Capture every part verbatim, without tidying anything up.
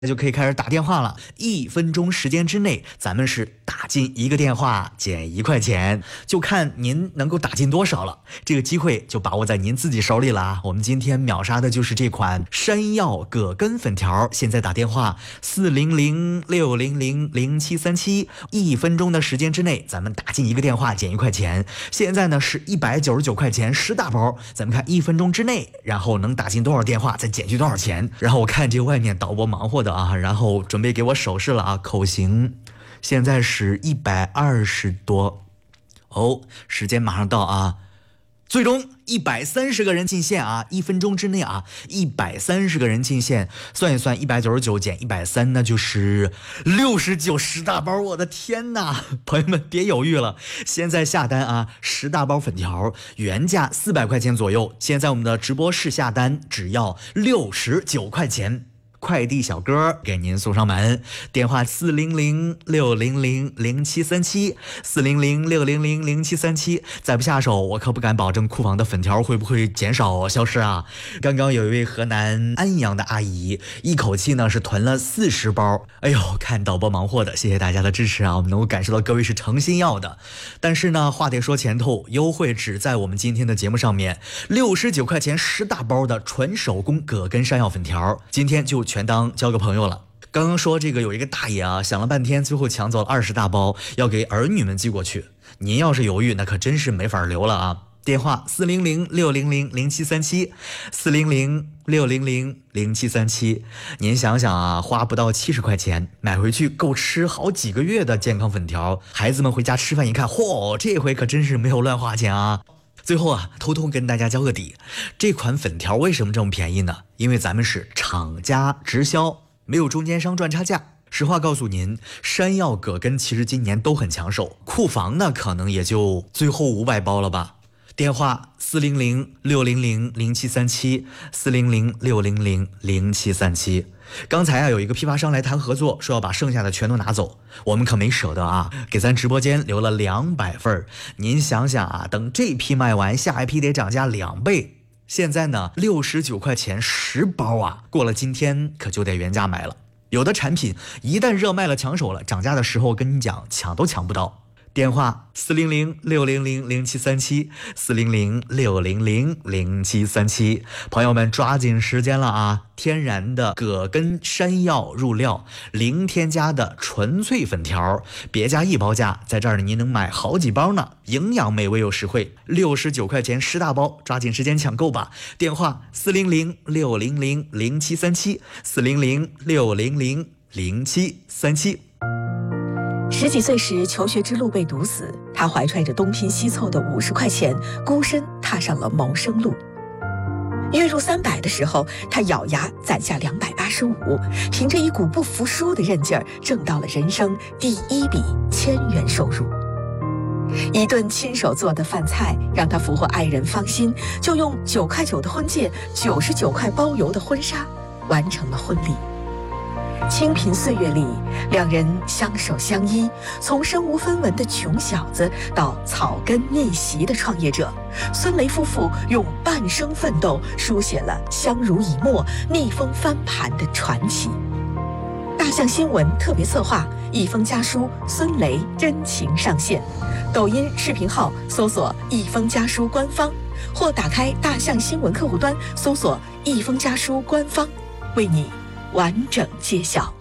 那就可以开始打电话了。一分钟时间之内，咱们是打进一个电话减一块钱，就看您能够打进多少了。这个机会就把握在您自己手里了啊！我们今天秒杀的就是这款山药葛根粉条，现在打电话四零零六零零零七三七，一分钟的时间之内，咱们打进一个电话减一块钱。现在呢是一百九十九块钱十大包，咱们看一分钟之内，然后能打进多少电话，再减去多少钱。然后我看这外面导播忙活的啊，然后准备给我手势了啊，口型。现在是一百二十多哦，时间马上到啊！最终一百三十个人进线啊，一分钟之内啊，一百三十个人进线，算一算一百九十九减一百三，那就是六十九十大包。我的天哪，朋友们别犹豫了，现在下单啊，十大包粉条原价四百块钱左右，现在我们的直播室下单只要六十九块钱。快递小哥给您送上门，电话四零零六零零零七三七，四零零六零零零七三七。再不下手，我可不敢保证库房的粉条会不会减少消失啊！刚刚有一位河南安阳的阿姨，一口气呢是囤了四十包。哎呦，看导播忙活的，谢谢大家的支持啊！我们能够感受到各位是诚心要的。但是呢，话得说前头，优惠只在我们今天的节目上面，六十九块钱十大包的纯手工葛根山药粉条，今天就全当交个朋友了。刚刚说这个有一个大爷啊，想了半天，最后抢走了二十大包，要给儿女们寄过去。您要是犹豫，那可真是没法留了啊！电话四零零六零零零七三七，四零零六零零零七三七。您想想啊，花不到七十块钱买回去够吃好几个月的健康粉条，孩子们回家吃饭一看，嚯，这回可真是没有乱花钱啊！最后啊，偷偷跟大家交个底，这款粉条为什么这么便宜呢？因为咱们是厂家直销，没有中间商赚差价。实话告诉您，山药葛根其实今年都很抢手，库房呢可能也就最后五百包了吧。电话四零零六零零零七三七，四零零六零零零七三七。刚才啊有一个批发商来谈合作，说要把剩下的全都拿走，我们可没舍得啊，给咱直播间留了两百份。您想想啊，等这批卖完，下一批得涨价两倍。现在呢六十九块钱十包啊，过了今天可就得原价买了。有的产品一旦热卖了抢手了，涨价的时候跟你讲抢都抢不到。电话四零零六零零零七三七，四零零六零零零七三七。朋友们抓紧时间了啊！天然的葛根山药入料，零添加的纯粹粉条，别加一包价，在这儿您能买好几包呢，营养美味又实惠，六十九块钱十大包，抓紧时间抢购吧！电话四零零六零零零七三七，四零零六零零零七三七。 十几岁时，求学之路被堵死，他怀揣着东拼西凑的五十块钱，孤身踏上了谋生路。月入三百的时候，他咬牙攒下两百八十五，凭着一股不服输的韧劲儿，挣到了人生第一笔千元收入。一顿亲手做的饭菜让他俘获爱人芳心，就用九块九的婚戒、九十九块包邮的婚纱，完成了婚礼。清贫岁月里，两人相守相依，从身无分文的穷小子到草根逆袭的创业者，孙雷夫妇用半生奋斗书写了相濡以沫、逆风翻盘的传奇。大象新闻特别策划，一封家书孙雷真情上线，抖音视频号搜索一封家书官方，或打开大象新闻客户端搜索一封家书官方，为你完整揭晓。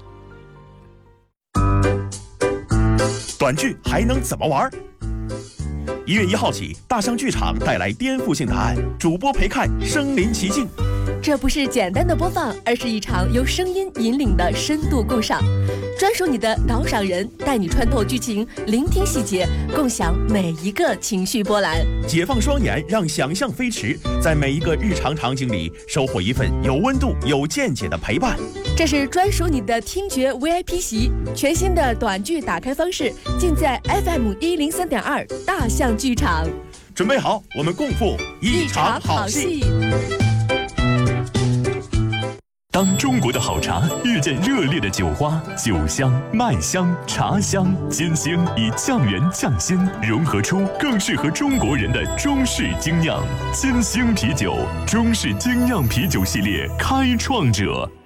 短剧还能怎么玩？一月一号起，大象剧场带来颠覆性答案，主播陪看身临其境。 这不是简单的播放，而是一场由声音引领的深度共赏。专属你的导赏人带你穿透剧情，聆听细节，共享每一个情绪波澜。 解放双眼，让想象飞驰，在每一个日常场景里收获一份有温度、有见解的陪伴。 这是专属你的听觉 V I P 席，全新的短剧打开方式，尽在 F M 一零三点二大象剧场。 准备好，我们共赴一场好戏。 当中国的好茶遇见热烈的酒花，酒香、麦香、茶香，金星以酱园匠心融合出更适合中国人的中式精酿。金星啤酒，中式精酿啤酒系列开创者。